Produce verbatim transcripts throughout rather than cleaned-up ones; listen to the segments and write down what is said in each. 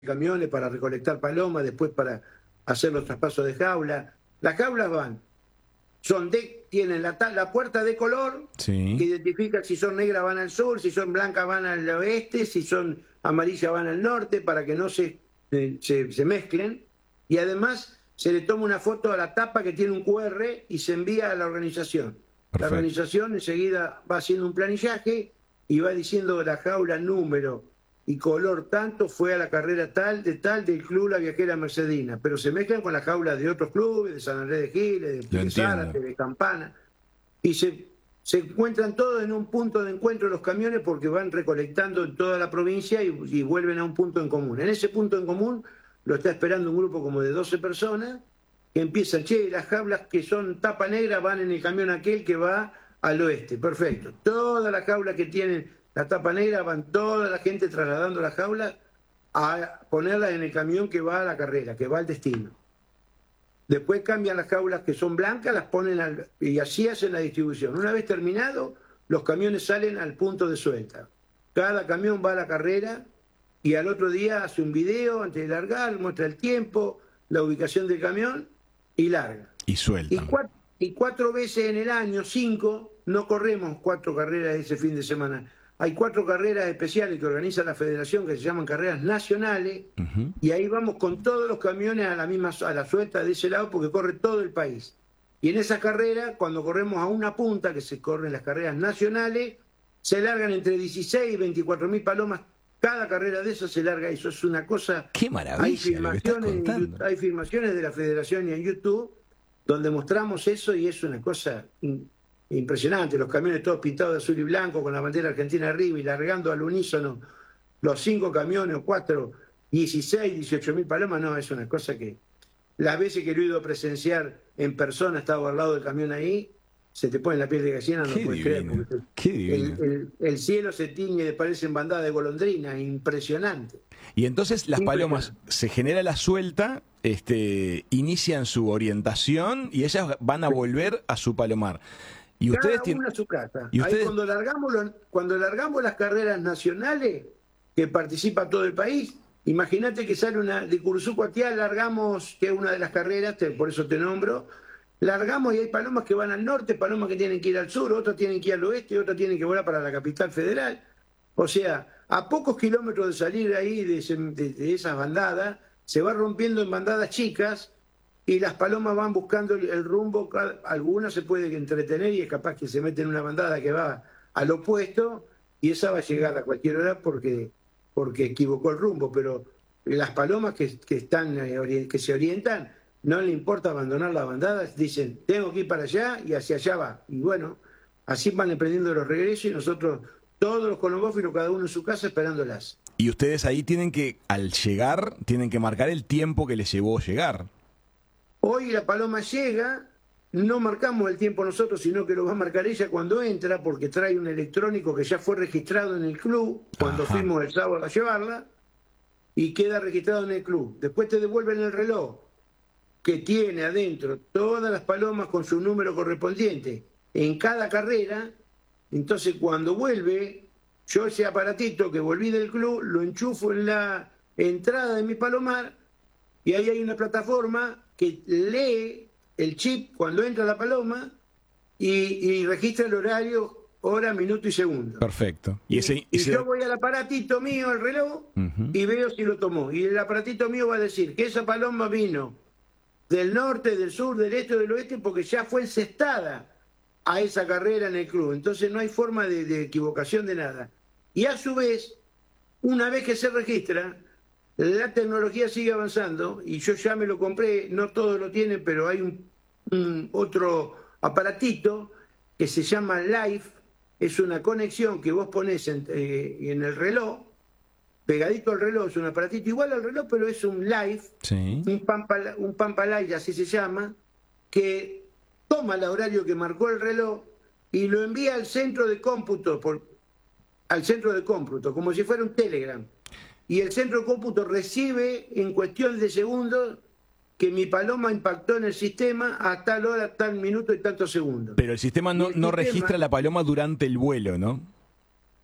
camiones para recolectar palomas, después para hacer los traspasos de jaula. Las jaulas van, son de, tienen la, la puerta de color, sí, que identifica si son negras van al sur, si son blancas van al oeste, si son amarillas van al norte, para que no se, eh, se, se mezclen. Y además se le toma una foto a la tapa que tiene un cu erre y se envía a la organización. perfecto. La organización enseguida va haciendo un planillaje y va diciendo la jaula, número y color tanto fue a la carrera tal, de tal, del club La Viajera Mercedina, pero se mezclan con las jaulas de otros clubes, de San Andrés de Giles, de, de Zárate, de Campana, y se, se encuentran todos en un punto de encuentro los camiones porque van recolectando en toda la provincia y, y vuelven a un punto en común. En ese punto en común lo está esperando un grupo como de doce personas que empiezan, che, las jaulas que son tapa negra van en el camión aquel que va al oeste, perfecto. Todas las jaulas que tienen la tapa negra van toda la gente trasladando la jaula a ponerla en el camión que va a la carrera, que va al destino. Después cambian las jaulas que son blancas, las ponen al, y así hacen la distribución. Una vez terminado, los camiones salen al punto de suelta. Cada camión va a la carrera y al otro día hace un video antes de largar, muestra el tiempo, la ubicación del camión y larga. Y suelta. Y cuatro, y cuatro veces en el año, cinco, no corremos cuatro carreras ese fin de semana. Hay cuatro carreras especiales que organiza la federación que se llaman carreras nacionales, uh-huh. Y ahí vamos con todos los camiones a la misma a la suelta de ese lado porque corre todo el país. Y en esa carrera, cuando corremos a una punta, que se corren las carreras nacionales, se largan entre dieciséis y veinticuatro mil palomas. Cada carrera de esas se larga eso. Es una cosa... ¡Qué maravilla! Hay filmaciones, en, hay filmaciones de la federación y en YouTube donde mostramos eso y es una cosa... impresionante, los camiones todos pintados de azul y blanco con la bandera argentina arriba y largando al unísono los cinco camiones o cuatro, dieciséis, dieciocho mil palomas, no, es una cosa que las veces que lo he ido a presenciar en persona, estaba al lado del camión ahí, se te pone la piel de gallina, no puedes creer. Qué el, el, el cielo se tiñe de parecen bandadas de golondrinas, impresionante. Y entonces las palomas, se genera la suelta, este, inician su orientación y ellas van a volver a su palomar. Y Cada ustedes una tienen... a su casa. ¿Y ustedes... Ahí cuando largamos, los, cuando largamos las carreras nacionales, que participa todo el país, imagínate que sale una de Curuzú-Cuatiá, largamos, que es una de las carreras, te, por eso te nombro, largamos y hay palomas que van al norte, palomas que tienen que ir al sur, otras tienen que ir al oeste, otras tienen que volar para la capital federal. O sea, a pocos kilómetros de salir ahí de, ese, de, de esas bandadas, se va rompiendo en bandadas chicas, y las palomas van buscando el, el rumbo, algunas se puede entretener y es capaz que se mete en una bandada que va al opuesto y esa va a llegar a cualquier hora porque, porque equivocó el rumbo, pero las palomas que, que, están, que se orientan, no le importa abandonar la bandada, dicen, tengo que ir para allá y hacia allá va. Y bueno, así van emprendiendo los regresos y nosotros, todos los colombófilos, cada uno en su casa esperándolas. Y ustedes ahí tienen que, al llegar, tienen que marcar el tiempo que les llevó llegar. Hoy la paloma llega, no marcamos el tiempo nosotros, sino que lo va a marcar ella cuando entra, porque trae un electrónico que ya fue registrado en el club, cuando Ajá. fuimos el sábado a llevarla, y queda registrado en el club. Después te devuelven el reloj, que tiene adentro todas las palomas con su número correspondiente en cada carrera. Entonces cuando vuelve, yo ese aparatito que volví del club, lo enchufo en la entrada de mi palomar, y ahí hay una plataforma que lee el chip cuando entra la paloma y, y registra el horario, hora, minuto y segundo. Perfecto. Y, ese, y, ese... y yo voy al aparatito mío, el reloj, uh-huh. y veo si lo tomó. Y el aparatito mío va a decir que esa paloma vino del norte, del sur, del este o del oeste porque ya fue encestada a esa carrera en el club. Entonces no hay forma de, de equivocación de nada. Y a su vez, una vez que se registra, la tecnología sigue avanzando y yo ya me lo compré, no todos lo tienen, pero hay un, un otro aparatito que se llama Live, es una conexión que vos ponés en, eh, en el reloj, pegadito al reloj, es un aparatito igual al reloj, pero es un Live, sí. un Pampa, un Pampa Live, así se llama, que toma el horario que marcó el reloj y lo envía al centro de cómputo, por, al centro de cómputo, como si fuera un Telegram. Y el centro de cómputo recibe en cuestión de segundos que mi paloma impactó en el sistema a tal hora, tal minuto y tantos segundos. Pero el sistema no, el no sistema, registra la paloma durante el vuelo, ¿no?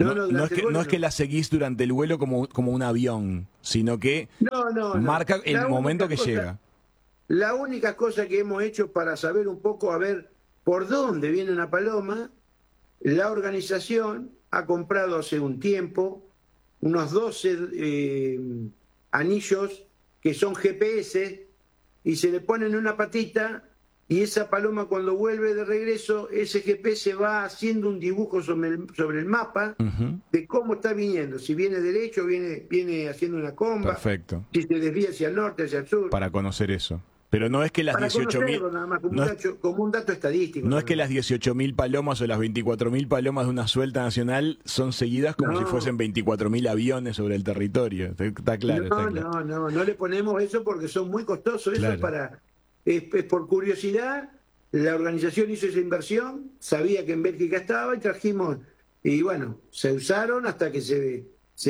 No, no, no, es que, no es que la seguís durante el vuelo como, como un avión, sino que no, no, marca no. el momento que cosa, llega. La única cosa que hemos hecho para saber un poco, a ver, por dónde viene una paloma, la organización ha comprado hace un tiempo unos doce eh, anillos que son G P S y se le ponen una patita y esa paloma cuando vuelve de regreso, ese G P S va haciendo un dibujo sobre el, sobre el mapa uh-huh. de cómo está viniendo, si viene derecho, viene, viene haciendo una comba, perfecto, si se desvía hacia el norte, hacia el sur. Para conocer eso. Pero no es que las dieciocho mil... Como, no como un dato estadístico. No también. Es que las dieciocho mil palomas o las veinticuatro mil palomas de una suelta nacional son seguidas como no. si fuesen veinticuatro mil aviones sobre el territorio. Está claro. No, está claro. no, no, no le ponemos eso porque son muy costosos. Claro. Eso es para... Es, es por curiosidad, la organización hizo esa inversión, sabía que en Bélgica estaba y trajimos... Y bueno, se usaron hasta que se...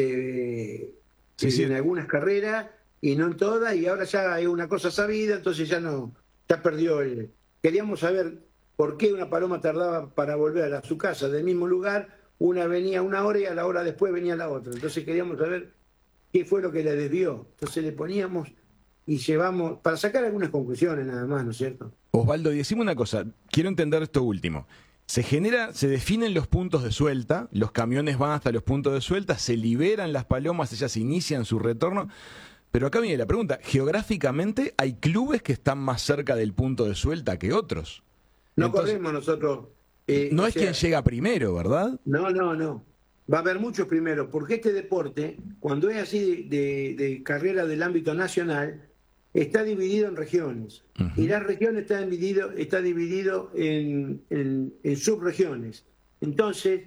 se sí, sí. En algunas carreras... y no en todas, y ahora ya es una cosa sabida, entonces ya no, ya perdió el... Queríamos saber por qué una paloma tardaba para volver a su casa del mismo lugar, una venía una hora y a la hora después venía la otra, entonces queríamos saber qué fue lo que le desvió, entonces le poníamos y llevamos, para sacar algunas conclusiones nada más, ¿no es cierto? Osvaldo, y decime una cosa, quiero entender esto último. Se genera, se definen los puntos de suelta, los camiones van hasta los puntos de suelta, se liberan las palomas, ellas inician su retorno. Pero acá viene la pregunta, geográficamente hay clubes que están más cerca del punto de suelta que otros. No Entonces, corremos nosotros. Eh, no es sea, quien llega primero, ¿verdad? No, no, no. Va a haber muchos primero, porque este deporte, cuando es así de, de, de carrera del ámbito nacional, está dividido en regiones. Uh-huh. Y las regiones están dividido, está dividido en, en, en subregiones. Entonces,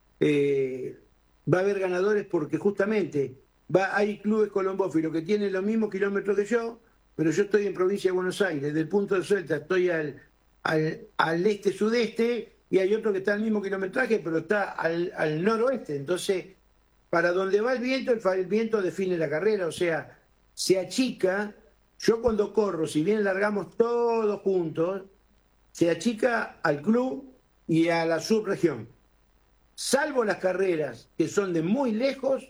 eh, va a haber ganadores porque justamente... Va, hay clubes colombófilos que tienen los mismos kilómetros que yo, pero yo estoy en provincia de Buenos Aires, del punto de suelta estoy al, al, al este-sudeste y hay otro que está al mismo kilometraje, pero está al, al noroeste. Entonces, para donde va el viento, el, el viento define la carrera, o sea, se achica. Yo cuando corro, si bien largamos todos juntos, se achica al club y a la subregión. Salvo las carreras que son de muy lejos,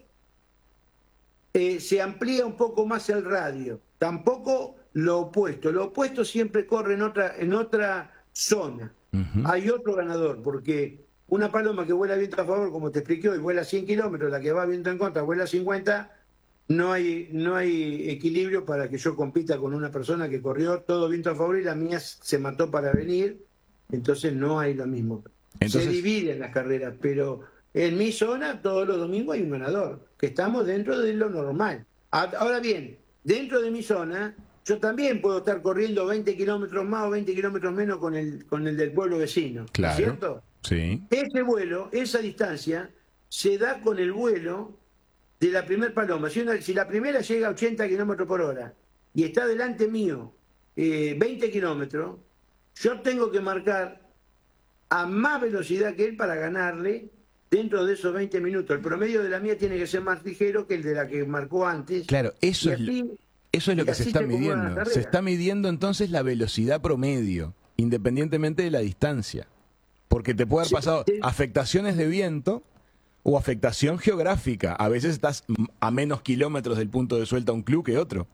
Eh, se amplía un poco más el radio, tampoco lo opuesto, lo opuesto siempre corre en otra, en otra zona. Uh-huh. Hay otro ganador, porque una paloma que vuela viento a favor, como te expliqué hoy, vuela cien kilómetros, la que va viento en contra vuela cincuenta, no hay, no hay equilibrio para que yo compita con una persona que corrió todo viento a favor y la mía se mató para venir, entonces no hay lo mismo. Entonces... Se dividen las carreras, pero... En mi zona, todos los domingos hay un ganador, que estamos dentro de lo normal. Ahora bien, dentro de mi zona, yo también puedo estar corriendo veinte kilómetros más o veinte kilómetros menos con el, con el del pueblo vecino. Claro, ¿cierto? Sí. Ese vuelo, esa distancia, se da con el vuelo de la primer paloma. Si, una, si la primera llega a ochenta kilómetros por hora y está delante mío eh, veinte kilómetros, yo tengo que marcar a más velocidad que él para ganarle dentro de esos veinte minutos. El promedio de la mía tiene que ser más ligero que el de la que marcó antes. Claro, eso, es, así, eso es lo que se está midiendo. Se está midiendo entonces la velocidad promedio, independientemente de la distancia. Porque te puede haber pasado sí, sí. afectaciones de viento o afectación geográfica. A veces estás a menos kilómetros del punto de suelta un club que otro.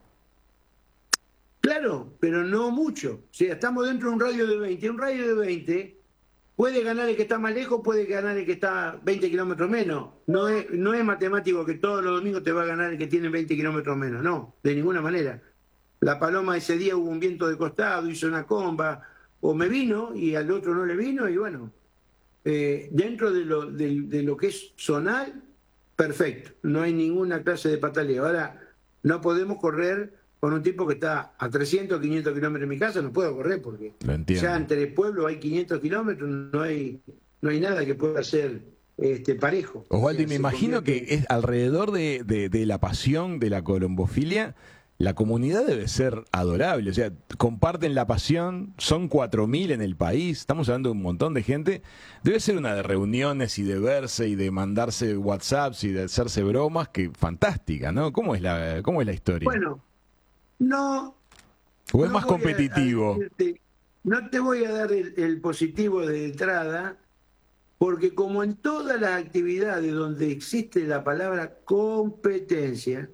Claro, pero no mucho. O sea, estamos dentro de un radio de veinte. Un radio de veinte... Puede ganar el que está más lejos, puede ganar el que está veinte kilómetros menos. No es, no es matemático que todos los domingos te va a ganar el que tiene veinte kilómetros menos. No, de ninguna manera. La paloma ese día hubo un viento de costado, hizo una comba, o me vino y al otro no le vino, y bueno, eh, dentro de lo, de, de lo que es zonal, perfecto. No hay ninguna clase de pataleo. Ahora, no podemos correr con un tipo que está a trescientos, quinientos kilómetros de mi casa, no puedo correr porque ya entre pueblos hay quinientos kilómetros, no hay, no hay nada que pueda ser este, parejo. Osvaldo, y me imagino convierte... que es alrededor de, de, de la pasión de la colombofilia, la comunidad debe ser adorable, o sea, comparten la pasión, son cuatro mil en el país, estamos hablando de un montón de gente, debe ser una de reuniones y de verse y de mandarse WhatsApps y de hacerse bromas, que fantástica, ¿no? ¿Cómo es la, cómo es la historia? Bueno, No. ¿O es no más competitivo? A, a decirte, no te voy a dar el, el positivo de entrada, Porque como en todas las actividades donde existe la palabra competencia,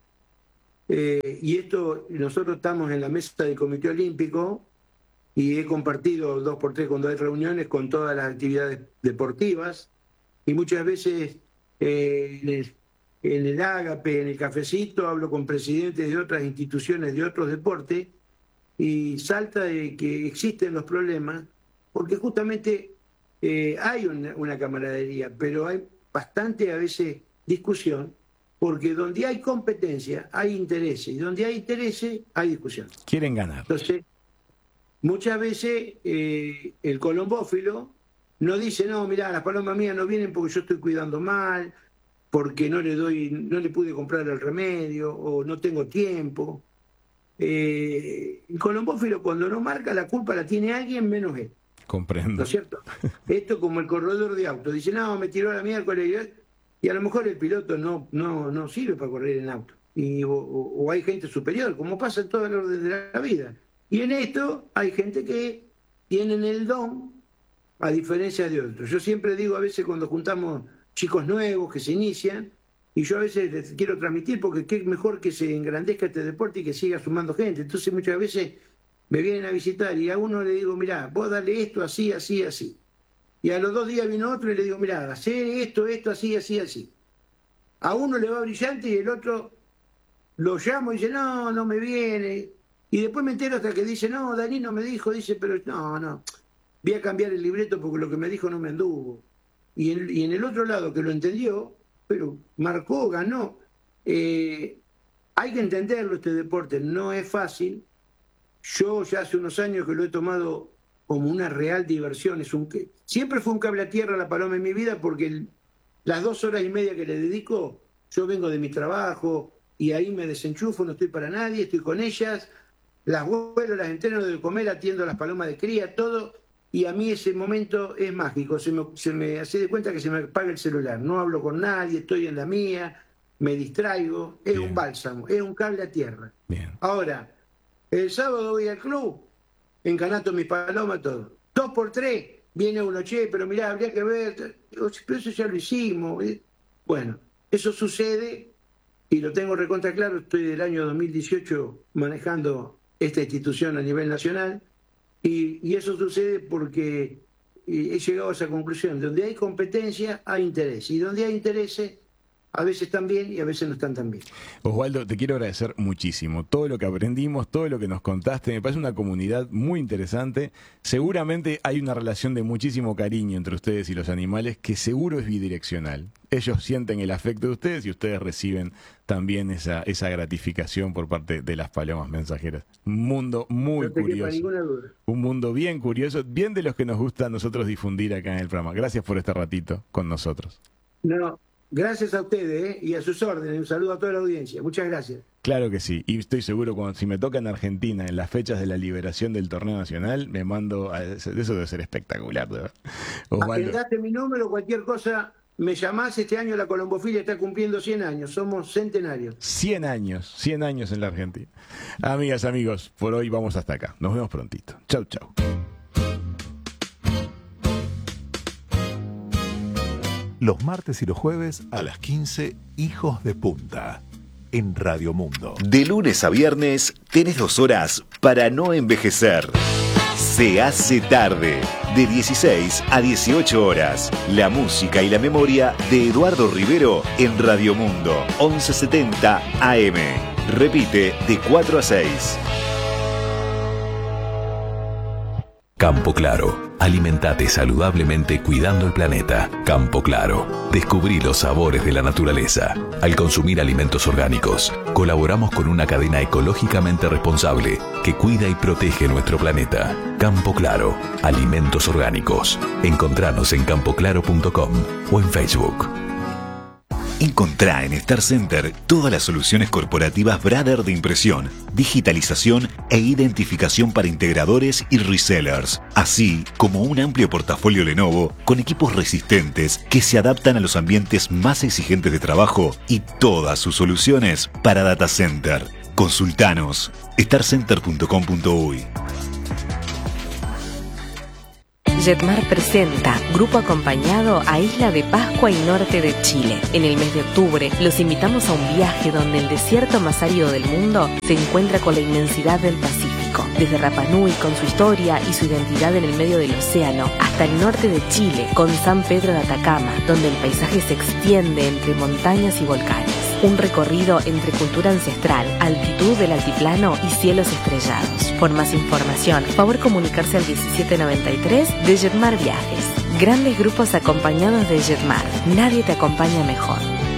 eh, y esto nosotros estamos en la mesa del Comité Olímpico y he compartido dos por tres cuando hay reuniones con todas las actividades deportivas, y muchas veces eh, en, el, en el ágape, en el cafecito, hablo con presidentes de otras instituciones, de otros deportes, y salta de que existen los problemas, porque justamente eh, hay una, una camaradería, pero hay bastante a veces discusión, porque donde hay competencia hay intereses, y donde hay intereses hay discusión. Quieren ganar. Entonces, muchas veces eh, el colombófilo no dice, no, mirá, las palomas mías no vienen porque yo estoy cuidando mal, porque no le doy, no le pude comprar el remedio, o no tengo tiempo. Eh, el colombófilo cuando no marca, la culpa la tiene alguien menos él. Comprendo. ¿No es cierto? Esto como el corredor de auto. Dice, no, me tiró la miércoles. Y a lo mejor el piloto no, no, no sirve para correr en auto. Y, o, o hay gente superior, como pasa en todo el orden de la vida. Y en esto hay gente que tienen el don, a diferencia de otros. Yo siempre digo, a veces cuando juntamos chicos nuevos que se inician, y yo a veces les quiero transmitir, porque qué mejor que se engrandezca este deporte y que siga sumando gente. Entonces muchas veces me vienen a visitar y a uno le digo, mirá, vos dale esto así, así, así. Y a los dos días vino otro y le digo, mirá, hacé esto, esto, así, así, así. A uno le va brillante y el otro lo llamo y dice, no, no me viene. Y después me entero hasta que dice, no, Dani no me dijo, dice, pero no, no, voy a cambiar el libreto porque lo que me dijo no me anduvo. Y en, y en el otro lado que lo entendió, pero marcó, ganó. Eh, hay que entenderlo, este deporte no es fácil. Yo ya hace unos años que lo he tomado como una real diversión. Es un, siempre fue un cable a tierra la paloma en mi vida, porque el, las dos horas y media que le dedico, yo vengo de mi trabajo y ahí me desenchufo, no estoy para nadie, estoy con ellas, las vuelo, las entreno de comer, atiendo a las palomas de cría, todo. Y a mí ese momento es mágico, se me, se me hace de cuenta que se me apaga el celular, no hablo con nadie, estoy en la mía, me distraigo, es Bien. Un bálsamo, es un cable a tierra. Bien. Ahora, el sábado voy al club, encanato mis palomas, todo. Dos por tres, viene uno, che, pero mirá, habría que ver, pero eso ya lo hicimos. Bueno, eso sucede y lo tengo recontra claro, estoy del año dos mil dieciocho manejando esta institución a nivel nacional. Y, y eso sucede porque he llegado a esa conclusión. Donde hay competencia, hay interés. Y donde hay intereses, a veces están bien y a veces no están tan bien. Osvaldo, te quiero agradecer muchísimo. Todo lo que aprendimos, todo lo que nos contaste, me parece una comunidad muy interesante. Seguramente hay una relación de muchísimo cariño entre ustedes y los animales que seguro es bidireccional. Ellos sienten el afecto de ustedes y ustedes reciben también esa, esa gratificación por parte de las palomas mensajeras. Un mundo muy no te curioso. Ninguna duda. Un mundo bien curioso, bien de los que nos gusta a nosotros difundir acá en el programa. Gracias por este ratito con nosotros. No, gracias a ustedes ¿eh? y a sus órdenes. Un saludo a toda la audiencia. Muchas gracias. Claro que sí. Y estoy seguro cuando si me toca en Argentina, en las fechas de la liberación del torneo nacional, me mando a eso. Eso debe ser espectacular, ¿verdad? Agendaste mi número, cualquier cosa. Me llamás, este año la colombofilia está cumpliendo cien años, somos centenarios. cien años, cien años en la Argentina. Amigas, amigos, por hoy vamos hasta acá. Nos vemos prontito. Chau, chau. Los martes y los jueves a las quince, Hijos de Punta, en Radio Mundo. De lunes a viernes tenés dos horas para no envejecer. Se hace tarde, de dieciséis a dieciocho horas. La música y la memoria de Eduardo Rivero en Radio Mundo, once setenta A M. Repite de cuatro a seis. Campo Claro. Alimentate saludablemente cuidando el planeta. Campo Claro. Descubrí los sabores de la naturaleza. Al consumir alimentos orgánicos, colaboramos con una cadena ecológicamente responsable que cuida y protege nuestro planeta. Campo Claro. Alimentos orgánicos. Encontranos en campo claro punto com o en Facebook. Encontrá en Star Center todas las soluciones corporativas Brother de impresión, digitalización e identificación para integradores y resellers, así como un amplio portafolio Lenovo con equipos resistentes que se adaptan a los ambientes más exigentes de trabajo y todas sus soluciones para data center. Consultanos star center punto com punto uy. Jetmar presenta Grupo Acompañado a Isla de Pascua y norte de Chile. En el mes de octubre los invitamos a un viaje donde el desierto más árido del mundo se encuentra con la inmensidad del Pacífico. Desde Rapa Nui con su historia y su identidad en el medio del océano, hasta el norte de Chile con San Pedro de Atacama, donde el paisaje se extiende entre montañas y volcanes. Un recorrido entre cultura ancestral, altitud del altiplano y cielos estrellados. Por más información, favor comunicarse al diecisiete noventa y tres de Jetmar Viajes. Grandes grupos acompañados de Jetmar. Nadie te acompaña mejor.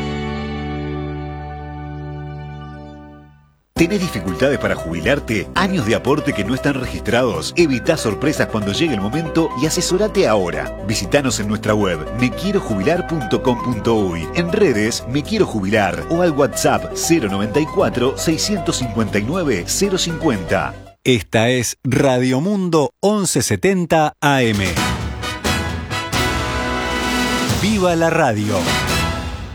¿Tenés dificultades para jubilarte? ¿Años de aporte que no están registrados? Evita sorpresas cuando llegue el momento y asesorate ahora. Visítanos en nuestra web me quiero jubilar punto com punto uy, en redes Me Quiero Jubilar o al WhatsApp cero noventa y cuatro, seiscientos cincuenta y nueve, cero cincuenta. Esta es Radio Mundo once setenta A M. ¡Viva la radio!